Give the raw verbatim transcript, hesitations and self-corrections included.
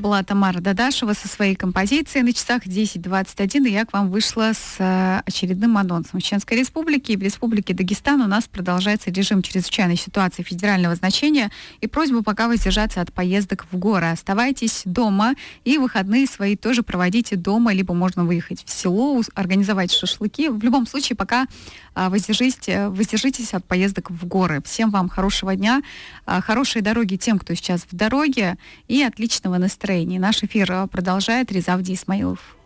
была Тамара Дадашева со своей композицией на часах десять двадцать один, и я к вам вышла с очередным анонсом. В Чеченской Республике и в Республике Дагестан у нас продолжается режим чрезвычайной ситуации федерального значения и просьба пока воздержаться от поездок в горы. Оставайтесь дома и выходные свои тоже проводите дома, либо можно выехать в село, организовать шашлыки. В любом случае пока воздержитесь, воздержитесь от поездок в горы. Всем вам хорошего дня, хорошей дороги тем, кто сейчас в дороге, и отличного настроения. Наш эфир продолжает Резавди Исмаилов.